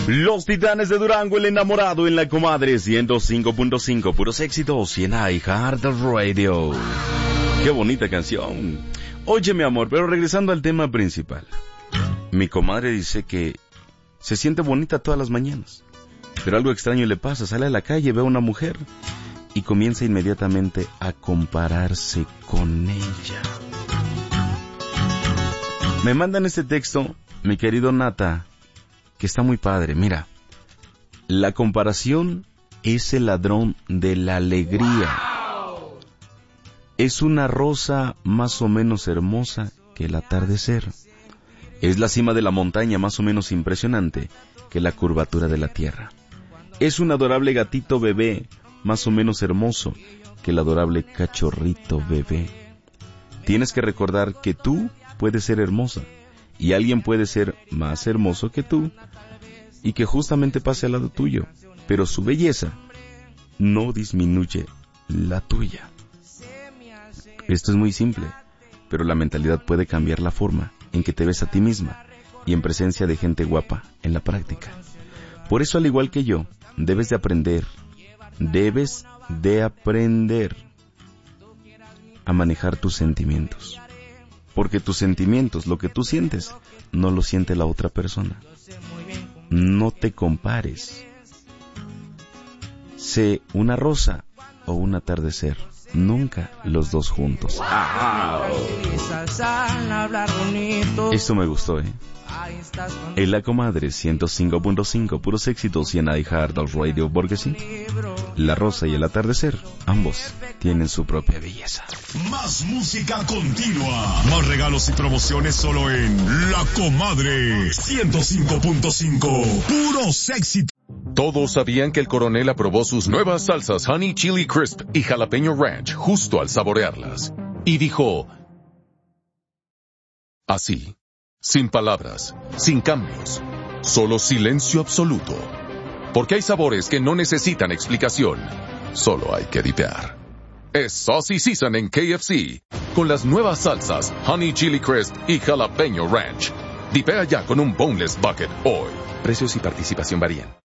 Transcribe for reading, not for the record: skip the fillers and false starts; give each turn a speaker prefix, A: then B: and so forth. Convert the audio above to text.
A: Los Titanes de Durango, el enamorado en la comadre 105.5, puros éxitos y en iHeart Radio. Qué bonita canción. Oye, mi amor, pero regresando al tema principal. Mi comadre dice que se siente bonita todas las mañanas, pero algo extraño le pasa. Sale a la calle, ve a una mujer y comienza inmediatamente a compararse con ella. Me mandan este texto, mi querido Nata, que está muy padre. Mira, la comparación es el ladrón de la alegría. Es una rosa más o menos hermosa que el atardecer. Es la cima de la montaña más o menos impresionante que la curvatura de la tierra. Es un adorable gatito bebé más o menos hermoso que el adorable cachorrito bebé. Tienes que recordar que tú puedes ser hermosa y alguien puede ser más hermoso que tú y que justamente pase al lado tuyo, pero su belleza no disminuye la tuya. Esto es muy simple, pero la mentalidad puede cambiar la forma en que te ves a ti misma y en presencia de gente guapa en la práctica. Por eso, al igual que yo, debes de aprender a manejar tus sentimientos. Porque tus sentimientos, lo que tú sientes, no lo siente la otra persona. No te compares. Sé una rosa o un atardecer. Nunca los dos juntos. ¡Ah! Esto me gustó, En la comadre 105.5, puros éxitos y en iHeart Radio, porque sí, la rosa y el atardecer, ambos tienen su propia belleza.
B: Más música continua, más regalos y promociones solo en La Comadre 105.5, puros éxitos.
C: Todos sabían que el coronel aprobó sus nuevas salsas Honey Chili Crisp y Jalapeño Ranch justo al saborearlas. Y dijo, así, sin palabras, sin cambios, solo silencio absoluto. Porque hay sabores que no necesitan explicación, solo hay que dipear. Es Saucy Season en KFC, con las nuevas salsas Honey Chili Crisp y Jalapeño Ranch. Dipea ya con un Boneless Bucket hoy. Precios y participación varían.